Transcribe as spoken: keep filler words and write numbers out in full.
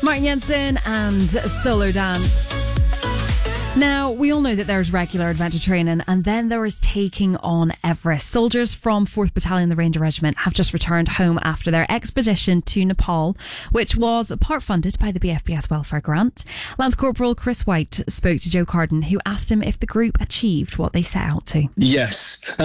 Martin Jensen and Solar Dance. Now, we all know that there's regular adventure training and then there is taking on Everest. Soldiers from fourth Battalion, the Ranger Regiment, have just returned home after their expedition to Nepal, which was part funded by the B F B S Welfare Grant. Lance Corporal Chris White spoke to Joe Carden, who asked him if the group achieved what they set out to. Yes.